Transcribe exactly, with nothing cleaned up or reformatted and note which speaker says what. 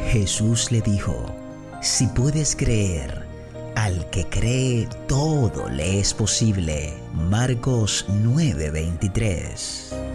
Speaker 1: Jesús le dijo: si puedes creer, al que cree todo le es posible. Marcos nueve veintitrés.